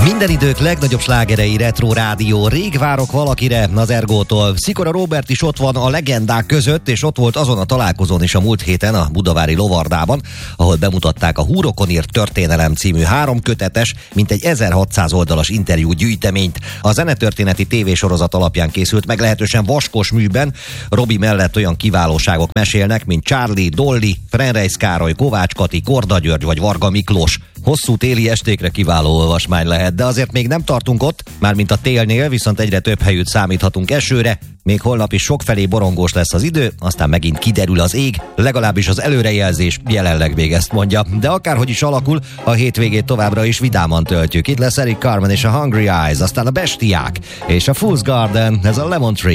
Minden idők legnagyobb slágerei Retro Rádió. Rég várok valakire az Ergótól. Szikora Róbert is ott van a legendák között, és ott volt azon a találkozón is a múlt héten a budavári Lovardában, ahol bemutatták a Húrokon írt történelem című 3 kötetes, mintegy 1600 oldalas interjú gyűjteményt. A zenetörténeti tévésorozat alapján készült, meglehetősen vaskos műben. Robi mellett olyan kiválóságok mesélnek, mint Charlie, Dolly, Frenreis Károly, Kovács Kati, Korda György vagy Varga Miklós. Hosszú téli estékre kiváló olvasmány lehet, de azért még nem tartunk ott, mármint a télnél, viszont egyre több helyütt számíthatunk esőre, még holnap is sokfelé borongós lesz az idő, aztán megint kiderül az ég, legalábbis az előrejelzés jelenleg még ezt mondja, de akárhogy is alakul, a hétvégét továbbra is vidáman töltjük. Itt lesz Eric Carmen és a Hungry Eyes, aztán a Bestiák és a Fool's Garden, ez a Lemon Tree.